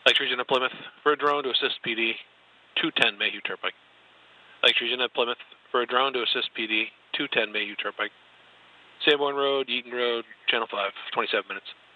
Lakes Region at Plymouth for a drone to assist PD 210 Mayhew Turnpike. Lakes Region at Plymouth for a drone to assist PD 210 Mayhew Turnpike. Sanborn Road, Eaton Road, Channel 5, 27 minutes.